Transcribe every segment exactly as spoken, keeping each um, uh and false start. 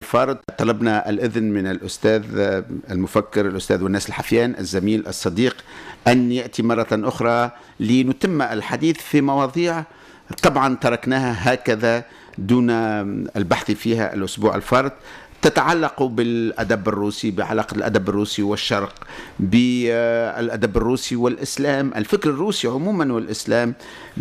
الفارض طلبنا الإذن من الأستاذ المفكر الأستاذ والناس الحفيان الزميل الصديق أن يأتي مرة أخرى لنتم الحديث في مواضيع طبعا تركناها هكذا دون البحث فيها الأسبوع الفارض، تتعلق بالأدب الروسي، بعلاقة الأدب الروسي والشرق، بالأدب الروسي والإسلام، الفكر الروسي عموما والإسلام،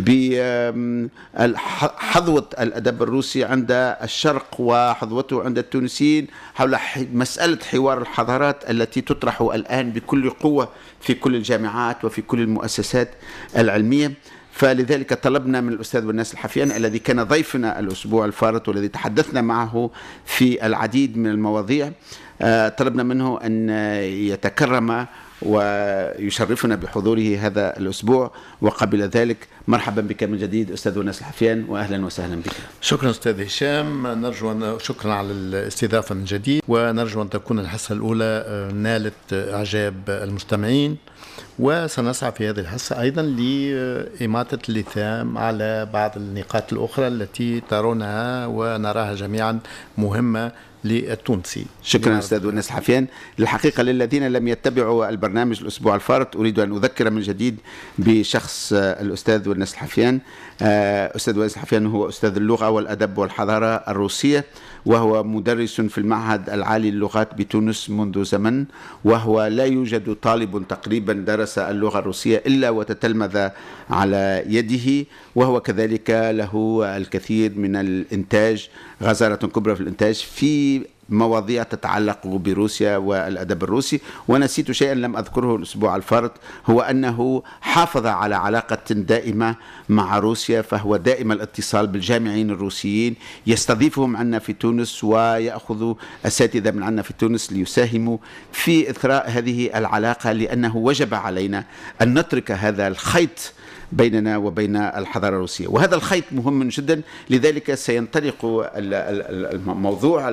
بحظوة الأدب الروسي عند الشرق وحظوته عند التونسيين حول مسألة حوار الحضارات التي تطرح الآن بكل قوة في كل الجامعات وفي كل المؤسسات العلمية. فلذلك طلبنا من الأستاذ والناس الحفيان الذي كان ضيفنا الأسبوع الفارط والذي تحدثنا معه في العديد من المواضيع، طلبنا منه أن يتكرم ويشرفنا بحضوره هذا الأسبوع، وقبل ذلك مرحبا بك من جديد أستاذ والناس الحفيان وأهلا وسهلا بك. شكرا أستاذ هشام، نرجو أن شكرا على الاستضافة من جديد، ونرجو أن تكون الحصة الأولى نالت إعجاب المستمعين، وسنسعى في هذه الحصة أيضا لإماتة اللثام على بعض النقاط الأخرى التي ترونها ونراها جميعا مهمة للتونسي. شكرا أستاذ والناس الحفيان. للحقيقة للذين لم يتبعوا البرنامج الأسبوع الفارط أريد أن أذكر من جديد بشخص الأستاذ والناس الحفيان. أستاذ والناس الحفيان هو أستاذ اللغة والأدب والحضارة الروسية، وهو مدرس في المعهد العالي للغات بتونس منذ زمن، وهو لا يوجد طالب تقريبا درس اللغة الروسية إلا وتتلمذ على يده، وهو كذلك له الكثير من الإنتاج، غزارة كبرى في الإنتاج في مواضيع تتعلق بروسيا والأدب الروسي. ونسيت شيئا لم أذكره الأسبوع الفارط، هو أنه حافظ على علاقة دائمة مع روسيا، فهو دائم الاتصال بالجامعين الروسيين، يستضيفهم عنا في تونس ويأخذ أساتذة من عنا في تونس ليساهموا في إثراء هذه العلاقة، لأنه وجب علينا أن نترك هذا الخيط بيننا وبين الحضارة الروسية، وهذا الخيط مهم جدا. لذلك سينطلق الموضوع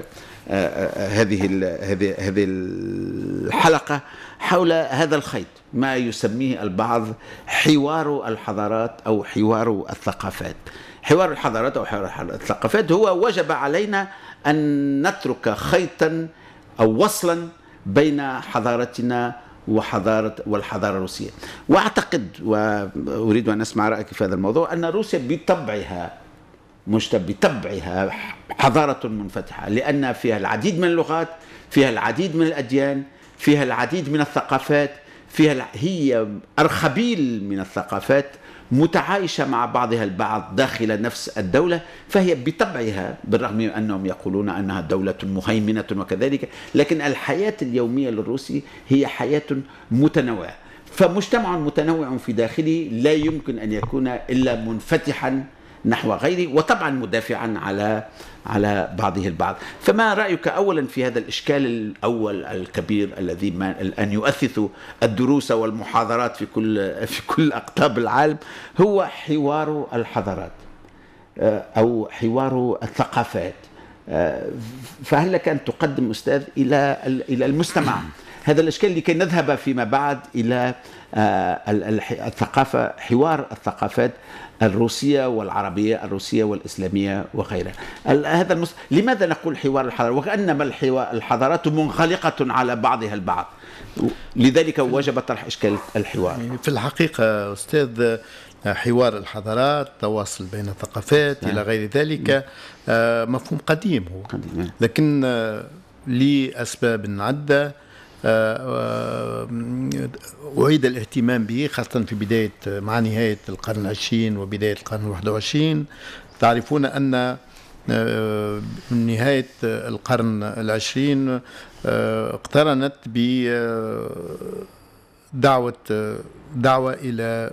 هذه هذه الحلقة حول هذا الخيط، ما يسميه البعض حوار الحضارات أو حوار الثقافات. حوار الحضارات أو حوار الثقافات هو وجب علينا أن نترك خيطا أو وصلا بين حضارتنا وحضارة والحضارة الروسية. وأعتقد وأريد أن أسمع رأيك في هذا الموضوع أن روسيا بطبعها مش بطبعها حضارة منفتحة، لأن فيها العديد من اللغات، فيها العديد من الأديان، فيها العديد من الثقافات، فيها هي أرخبيل من الثقافات متعايشة مع بعضها البعض داخل نفس الدولة، فهي بطبعها بالرغم من أنهم يقولون أنها دولة مهيمنة وكذلك، لكن الحياة اليومية للروسي هي حياة متنوعة، فمجتمع متنوع في داخله لا يمكن أن يكون إلا منفتحا نحو غيره، وطبعا مدافعا على على بعضه البعض. فما رأيك أولا في هذا الإشكال الأول الكبير الذي الآن يؤثث الدروس والمحاضرات في كل في كل أقطاب العالم، هو حوار الحضارات أو حوار الثقافات؟ فهل لك أن تقدم أستاذ إلى إلى المستمع هذا الإشكال لكي نذهب فيما بعد إلى الثقافة، حوار الثقافات الروسية والعربية، الروسية والإسلامية وغيرها. هذا المس... لماذا نقول حوار الحضارات وكأنما الحضارات منغلقة على بعضها البعض؟ لذلك وجب طرح إشكال الحوار. في الحقيقة أستاذ، حوار الحضارات، تواصل بين الثقافات إلى غير ذلك مفهوم قديم هو، لكن لأسباب عدة أعيد الاهتمام به، خاصة في بداية مع نهاية القرن العشرين وبداية القرن الواحد والعشرين. تعرفون أن من نهاية القرن العشرين اقترنت بدعوة دعوة إلى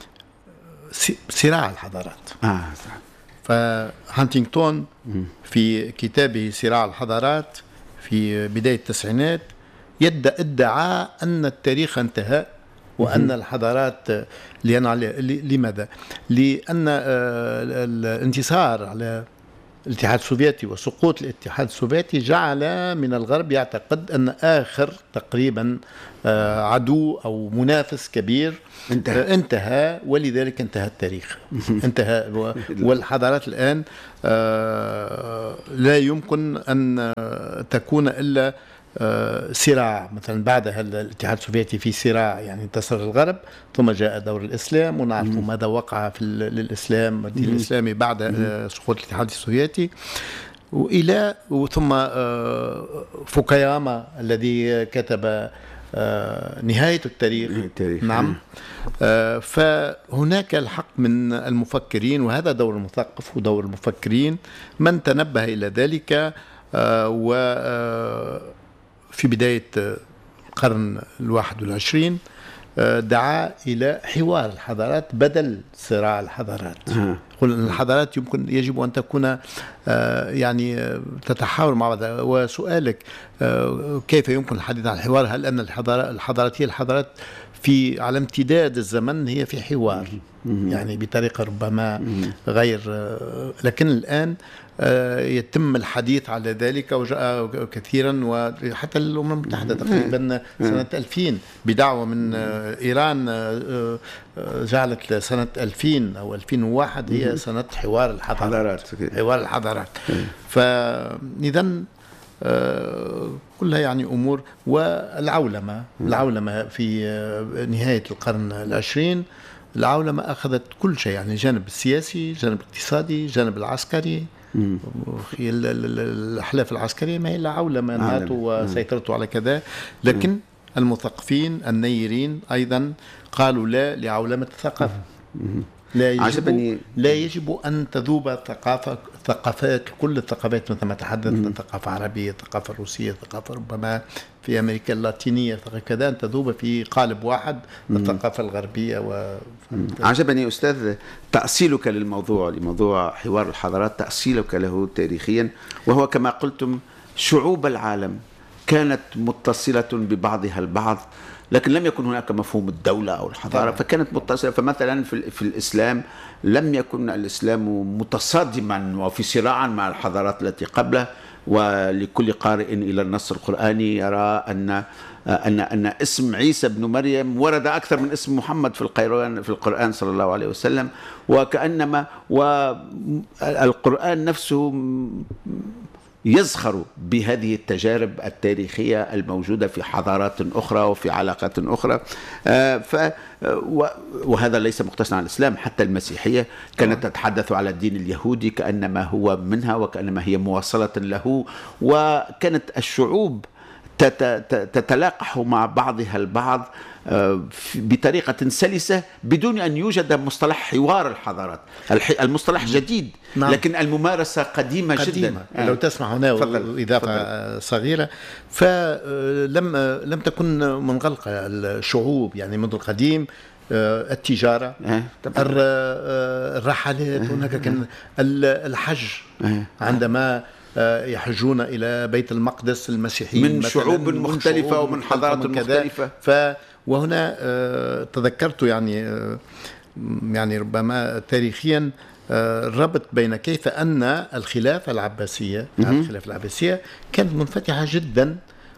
صراع الحضارات. آه. فهانتينغتون في كتابه صراع الحضارات في بداية التسعينات يدعى ادعى أن التاريخ انتهى وأن الحضارات، لأن لماذا؟ لأن الانتصار على الاتحاد السوفيتي وسقوط الاتحاد السوفيتي جعل من الغرب يعتقد أن آخر تقريبا عدو أو منافس كبير انتهى, انتهى ولذلك انتهى التاريخ. انتهى والحضارات الآن لا يمكن أن تكون إلا صراع. مثلا بعد الاتحاد السوفيتي في صراع، يعني انتصر الغرب ثم جاء دور الإسلام، ونعرف ماذا وقع في للإسلام الدين الإسلامي بعد سقوط الاتحاد السوفيتي، وإلى ثم فوكوياما الذي كتب نهاية التاريخ. التاريخ. نعم. فهناك الحق من المفكرين، وهذا دور المثقف ودور المفكرين، من تنبه إلى ذلك و في بداية القرن الواحد والعشرين دعا إلى حوار الحضارات بدل صراع الحضارات. يقول أن الحضارات يمكن يجب أن تكون يعني تتحاور مع بعض. وسؤالك كيف يمكن الحديث عن الحوار؟ هل أن الحضارات هي الحضارات في على امتداد الزمن هي في حوار، يعني بطريقة ربما غير، لكن الآن يتم الحديث على ذلك وجاء كثيرا، وحتى الأمم المتحدة تقريبا سنة ألفين بدعوة من إيران جعلت سنة ألفين أو ألفين وواحد هي سنة حوار الحضارات. حوار الحضارات. فإذن كلها يعني أمور. والعولمة العولمة في نهاية القرن العشرين، العولمة أخذت كل شيء، يعني الجانب السياسي، الجانب الاقتصادي، الجانب العسكري. الأحلاف العسكرية ما هي إلا عولمة، الناتو وسيطرته على كذا. لكن المثقفين النيرين أيضا قالوا لا لعولمة الثقافة. لا يجب, لا يجب أن تذوب الثقافة ثقافات كل الثقافات، مثل ما تحدثنا، ثقافة عربية، ثقافة روسية، ثقافة ربما في أمريكا اللاتينية، كذا، أن تذوب في قالب واحد، الثقافة الغربية. و... عجبني أستاذ تأصيلك للموضوع، لموضوع حوار الحضارات، تأصيلك له تاريخيا، وهو كما قلتم شعوب العالم كانت متصلة ببعضها البعض، لكن لم يكن هناك مفهوم الدولة أو الحضارة، فكانت متصلة. فمثلا في, في الإسلام لم يكن الإسلام متصادما وفي صراعا مع الحضارات التي قبله، ولكل قارئ إلى النص القرآني يرى أن أن أن اسم عيسى بن مريم ورد أكثر من اسم محمد في القرآن في القرآن صلى الله عليه وسلم، وكأنما والقرآن نفسه يزخر بهذه التجارب التاريخية الموجودة في حضارات أخرى وفي علاقات أخرى. ف وهذا ليس مقتصرا على الإسلام، حتى المسيحية كانت تتحدث على الدين اليهودي كأنما هو منها وكأنما هي مواصلة له، وكانت الشعوب تتلاقح مع بعضها البعض بطريقة سلسة بدون أن يوجد مصطلح حوار الحضارات. المصطلح جديد، نعم. لكن الممارسة قديمة, قديمة. جدا. لو تسمح هنا إضافة صغيرة، فلم لم تكن منغلقة الشعوب يعني منذ القديم. التجارة، الرحلات، هناك كان الحج، عندما يحجون إلى بيت المقدس المسيحيين من شعوب مختلفة ومن حضارات مختلفة. ف وهنا تذكرت يعني يعني ربما تاريخيا الربط بين كيف أن الخلافة العباسية الخلافة العباسية كانت منفتحة جدا،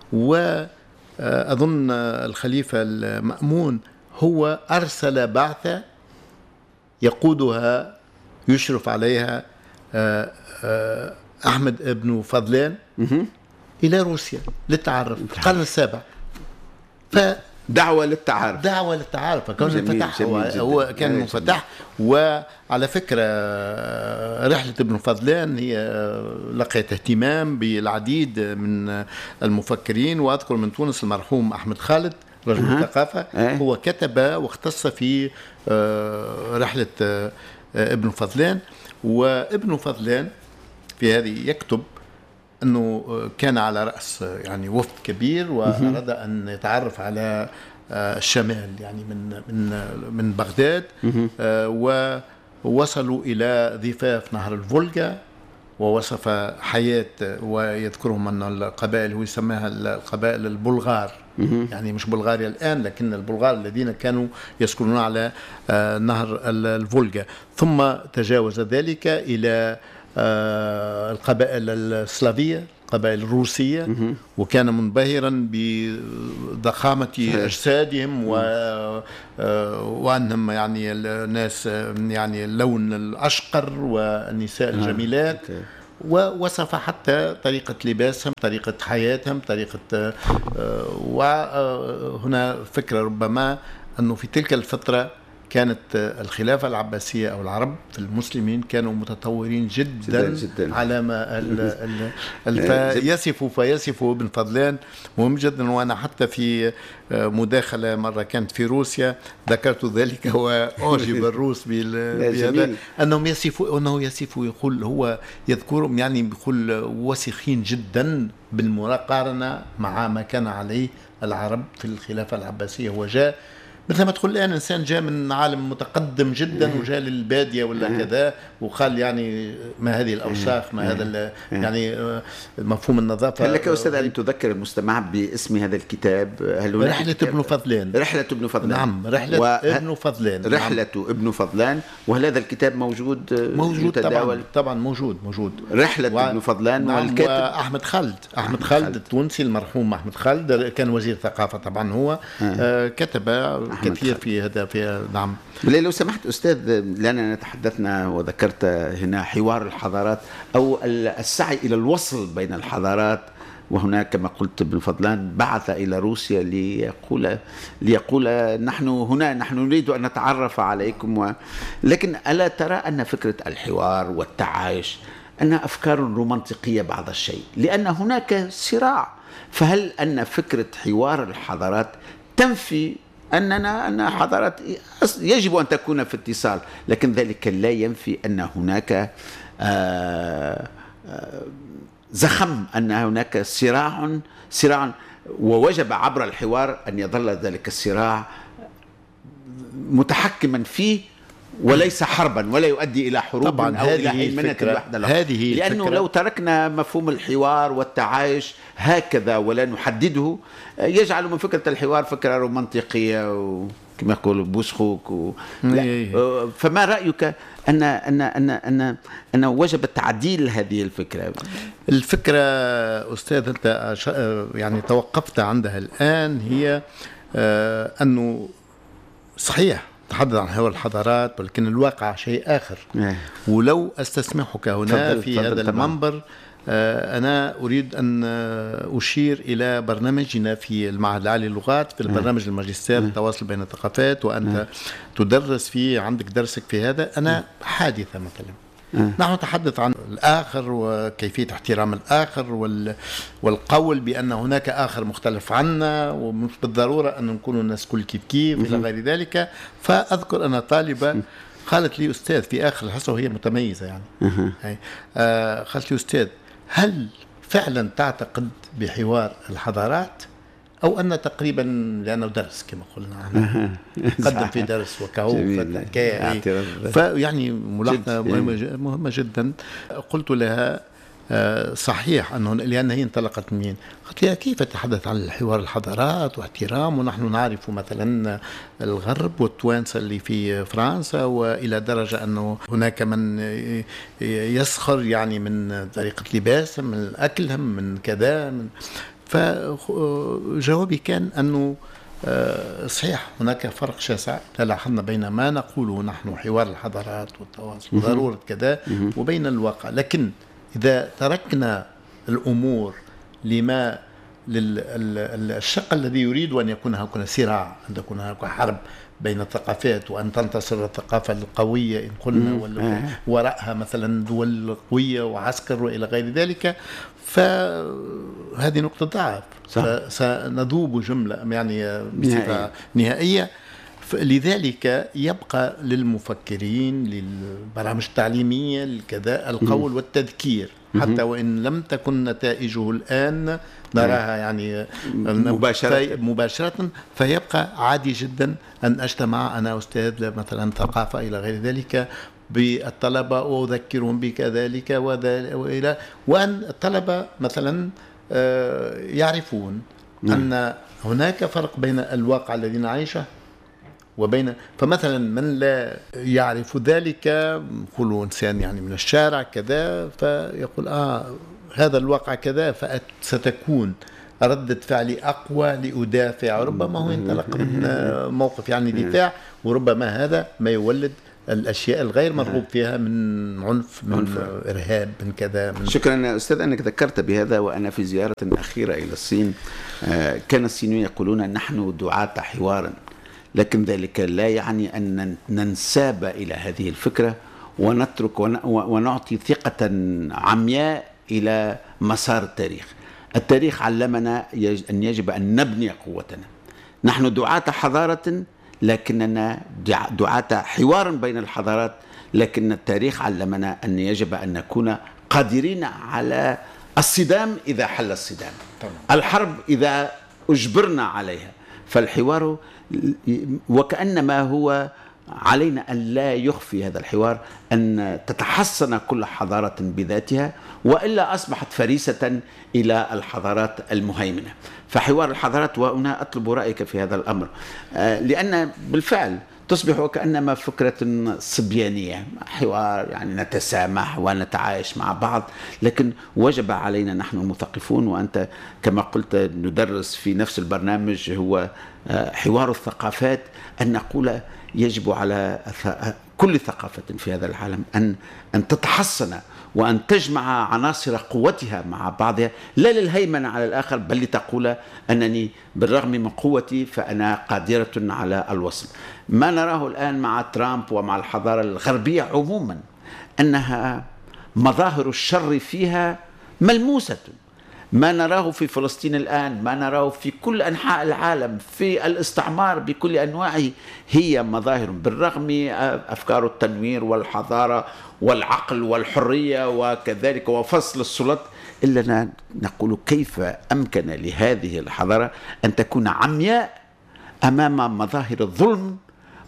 وأظن الخليفة المأمون هو أرسل بعثة يقودها يشرف عليها أحمد ابن فضلان إلى روسيا للتعرف في القرن السابع. ف دعوة للتعارف دعوة للتعارف فكان منفتح، هو, هو كان منفتح. وعلى فكرة رحلة ابن فضلان هي لقيت اهتمام بالعديد من المفكرين، وأذكر من تونس المرحوم أحمد خالد رجل أه. الثقافة أه. هو كتب واختص في رحلة ابن فضلان. وابن فضلان في هذه يكتب أنه كان على رأس يعني وفد كبير، وأراد أن يتعرف على الشمال يعني من من من بغداد، ووصلوا إلى ضفاف نهر الفولغا، ووصف حياة ويذكرهم أن القبائل هو يسميها القبائل البلغار، يعني مش بلغاريا الآن لكن البلغار الذين كانوا يسكنون على نهر الفولغا. ثم تجاوز ذلك إلى القبائل السلافية، القبائل الروسية، وكان منبهرا بضخامة أجسادهم و وأنهم يعني الناس يعني اللون الأشقر والنساء الجميلات، ووصف حتى طريقة لباسهم، طريقة حياتهم، طريقة. وهنا فكرة ربما أنه في تلك الفترة كانت الخلافة العباسية أو العرب في المسلمين كانوا متطورين جدا, جداً, جداً. على ما فيصفوا فيصفوا ابن فضلان مهم جدا. وأنا حتى في مداخلة مرة كانت في روسيا ذكرت ذلك وأعجب الروس بهذا، أنهم يصفوا أنه يصفوا يقول هو يذكرهم يعني يقول وسخين جدا بالمقارنة مع ما كان عليه العرب في الخلافة العباسية. وجاء مثل ما تقول الآن إنسان جاء من عالم متقدم جدا وجاء للبادية ولا كذا وقال يعني ما هذه الأوساخ، ما هذا يعني مفهوم النظافة. هل لك أستاذ أن تذكر المستمع باسم هذا الكتاب؟ هل رحلة ابن فضلان. رحلة ابن فضلان. نعم، رحلة و... ابن فضلان. رحلة نعم. ابن فضلان. وهل هذا الكتاب موجود؟ موجود طبعا طبعا موجود موجود. رحلة و... ابن فضلان. نعم. والكاتب وأحمد خالد أحمد خالد التونسي المرحوم أحمد خالد كان وزير ثقافة طبعا هو آه. كتب كثير في هذا في. نعم. لو سمحت أستاذ، لأننا تحدثنا وذكرت هنا حوار الحضارات أو السعي إلى الوصل بين الحضارات، وهناك كما قلت ابن فضلان بعث إلى روسيا ليقول ليقول نحن هنا نحن نريد أن نتعرف عليكم و... لكن ألا ترى أن فكرة الحوار والتعايش أنها أفكار رومانطيقية بعض الشيء، لأن هناك صراع؟ فهل أن فكرة حوار الحضارات تنفي أننا أن حضارات يجب أن تكون في اتصال، لكن ذلك لا ينفي أن هناك آآ آآ زخم، أن هناك صراع صراع ووجب عبر الحوار أن يظل ذلك الصراع متحكما فيه وليس حربا ولا يؤدي إلى حروب طبعا. أو إلى هيمنة الوحدة، هذه لأنه الفكرة. لو تركنا مفهوم الحوار والتعايش هكذا ولا نحدده يجعل من فكرة الحوار فكرة رومانطيقية وكما يقولوا بوسخوك و... فما رأيك أن أن أن أن أن وجب تعديل هذه الفكرة؟ الفكرة أستاذ أنت يعني توقفت عندها الآن هي أنه صحيح تحدث عن حوار الحضارات، ولكن الواقع شيء آخر. ولو أستسمحك هنا فضل في فضل هذا طبعا. المنبر أنا أريد أن أشير إلى برنامجنا في المعهد العالي للغات في البرنامج الماجستير التواصل بين الثقافات، وأنت تدرس فيه عندك درسك في هذا. أنا حادثة مثلا نحن نتحدث عن الآخر وكيفية احترام الآخر والقول بأن هناك آخر مختلف عنا، ومش بالضرورة أن نكون الناس كل كيف كيف إلى غير ذلك. فأذكر أنا طالبة قالت لي أستاذ في آخر الحصة وهي متميزة يعني آه قالت لي أستاذ هل فعلا تعتقد بحوار الحضارات أو أن تقريبا لأنه درس كما قلنا قدم في درس وكهو فيعني ملاحظة مهمة, مهمة جدا. قلت لها صحيح أنه لأن هي انطلقت منين؟ قلت لها كيف تتحدث عن الحوار الحضارات واحترام ونحن نعرف مثلا الغرب والتوانسة اللي في فرنسا، وإلى درجة أنه هناك من يسخر يعني من طريقة لباسهم، من أكلهم، من كذا من. فجوابي كان أنه صحيح هناك فرق شاسع لاحظنا بين ما نقوله نحن حوار الحضارات والتواصل وضرورة كذا وبين الواقع. لكن إذا تركنا الأمور لما للشق الذي يريد أن يكون هناك صراع، أن تكون هناك حرب بين الثقافات وأن تنتصر الثقافة القوية إن قلنا وراءها مثلا دول قوية وعسكر وإلى غير ذلك، فهذه نقطة ضعف. سنذوب جملة يعني بصفة نهائية. لذلك يبقى للمفكرين للبرامج التعليمية للكذا القول والتذكير حتى وإن لم تكن نتائجه الآن نراها يعني مباشرة. مباشرة فيبقى عادي جدا أن أجتمع أنا أستاذ مثلا ثقافة إلى غير ذلك بالطلبة وأذكرهم بكذلك وإلى وأن الطلبة مثلا يعرفون أن هناك فرق بين الواقع الذي نعيشه وبين. فمثلا من لا يعرف ذلك، نقول إنسان يعني من الشارع كذا، فيقول آه هذا الواقع كذا، فستكون ردة فعلي أقوى لأدافع. ربما هو ينطلق من موقف يعني دفاع، وربما هذا ما يولد الأشياء الغير مرغوب فيها من عنف، من عنف. إرهاب، من كذا من. شكرا أستاذ أنك ذكرت بهذا. وأنا في زيارة أخيرة إلى الصين كان الصينيون يقولون نحن دعاة حوار، لكن ذلك لا يعني أن ننساب إلى هذه الفكرة ونترك ونعطي ثقة عمياء إلى مسار التاريخ. التاريخ علمنا أن يجب أن نبني قوتنا. نحن دعاة حضارة، لكننا دعاة حوار بين الحضارات، لكن التاريخ علمنا أن يجب أن نكون قادرين على الصدام إذا حل الصدام، الحرب إذا أجبرنا عليها. فالحوار وكأنما هو علينا أن لا يخفي هذا الحوار، أن تتحصن كل حضارة بذاتها، وإلا أصبحت فريسة إلى الحضارات المهيمنة. فحوار الحضارات، وأنا أطلب رأيك في هذا الأمر، لأن بالفعل تصبح وكأنما فكرة صبيانية، حوار يعني نتسامح ونتعايش مع بعض، لكن وجب علينا نحن المثقفون، وأنت كما قلت ندرس في نفس البرنامج هو حوار الثقافات، أن نقول يجب على كل ثقافة في هذا العالم أن أن تتحصن وأن تجمع عناصر قوتها مع بعضها، لا للهيمنة على الآخر، بل لتقول أنني بالرغم من قوتي فأنا قادرة على الوصل. ما نراه الآن مع ترامب ومع الحضارة الغربية عموما أنها مظاهر الشر فيها ملموسة. ما نراه في فلسطين الآن، ما نراه في كل أنحاء العالم، في الاستعمار بكل أنواعه، هي مظاهر بالرغم أفكار التنوير والحضارة والعقل والحرية وكذلك وفصل السلطات، إلا نقول كيف أمكن لهذه الحضارة أن تكون عمياء أمام مظاهر الظلم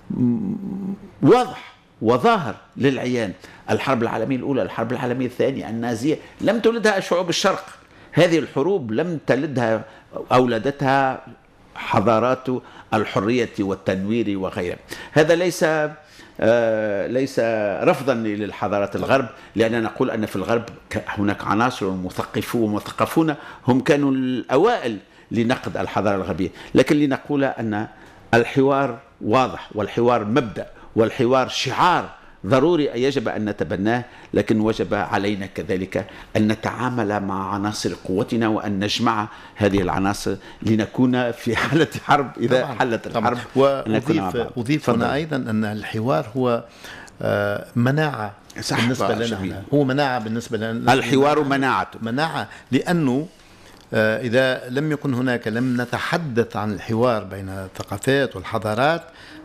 واضح وظاهر للعيان. الحرب العالمية الأولى، الحرب العالمية الثانية، النازية، لم تولدها شعوب الشرق. هذه الحروب لم تلدها، أولدتها حضارات الحرية والتنوير وغيرها. هذا ليس آه ليس رفضا للحضارات الغرب، لأننا نقول أن في الغرب هناك عناصر مثقفون ومثقفون هم كانوا الأوائل لنقد الحضارة الغربية، لكن لنقول أن الحوار واضح، والحوار مبدأ، والحوار شعار ضروري يجب أن نتبناه، لكن وجب علينا كذلك أن نتعامل مع عناصر قوتنا وأن نجمع هذه العناصر لنكون في حالة حرب إذا طبعاً حلت الحرب. وأضيف أضيف هنا أيضا أن الحوار هو مناعة بالنسبة لنا، هو مناعة بالنسبة لنا. الحوار مناعة مناعة لأنه إذا لم يكن هناك، لم نتحدث عن الحوار بين الثقافات والحضارات،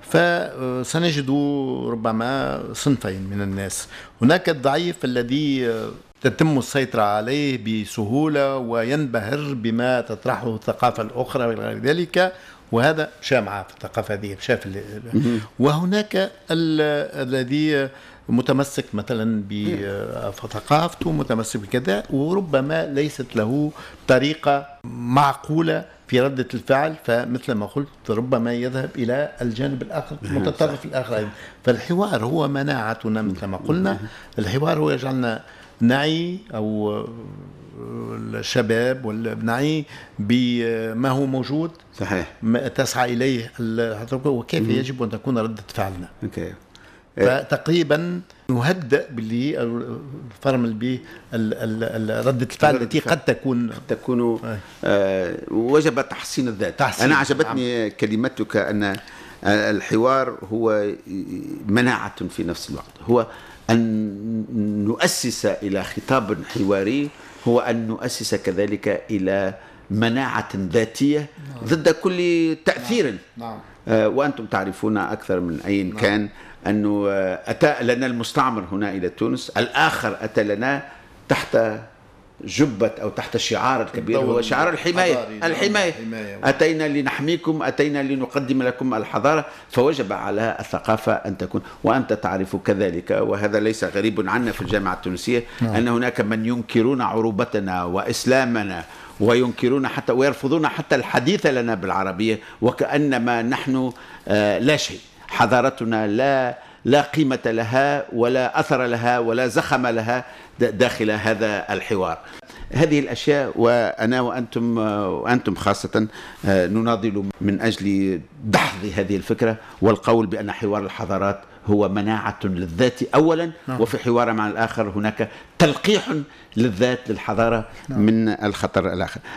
فسنجد ربما صنفين من الناس. هناك الضعيف الذي تتم السيطرة عليه بسهولة وينبهر بما تطرحه الثقافة الأخرى وغير ذلك، وهذا شامع في الثقافة هذه شاف. وهناك الذي متمسك مثلا بثقافته، متمسك بكذا، وربما ليست له طريقة معقولة في ردة الفعل، فمثل ما قلت ربما يذهب إلى الجانب الآخر المتطرف الآخر. فالحوار هو مناعتنا مثل ما قلنا. الحوار هو يجعلنا نعي، أو الشباب والنعي بما هو موجود، صحيح، ما تسعى إليه وكيف يجب أن تكون ردة فعلنا. أوكي. فتقريبا نهدأ باللي الفرمل به ردة الفعل التي قد تكون تكون آه وجب تحسين الذات. تحسين. أنا عجبتني نعم. كلمتك أن الحوار هو مناعة في نفس الوقت، هو أن نؤسس إلى خطاب حواري، هو أن نؤسس كذلك إلى مناعة ذاتية ضد كل تأثير. نعم. آه وأنتم تعرفون أكثر من أي نعم. كان أنه أتى لنا المستعمر هنا إلى تونس، الآخر أتى لنا تحت جبة أو تحت شعار الكبير هو شعار الحماية. الحماية، أتينا لنحميكم، أتينا لنقدم لكم الحضارة، فوجب على الثقافة أن تكون. وأنت تعرف كذلك، وهذا ليس غريب عنا في الجامعة التونسية، أن هناك من ينكرون عروبتنا وإسلامنا، وينكرون حتى ويرفضون حتى الحديث لنا بالعربية، وكأنما نحن آه لا شيء. حضارتنا لا لا قيمة لها ولا أثر لها ولا زخم لها داخل هذا الحوار. هذه الأشياء وأنا وأنتم وأنتم خاصة نناضل من أجل دحض هذه الفكرة والقول بأن حوار الحضارات هو مناعة للذات أولا، وفي حوار مع الآخر هناك تلقيح للذات للحضارة من الخطر الآخر.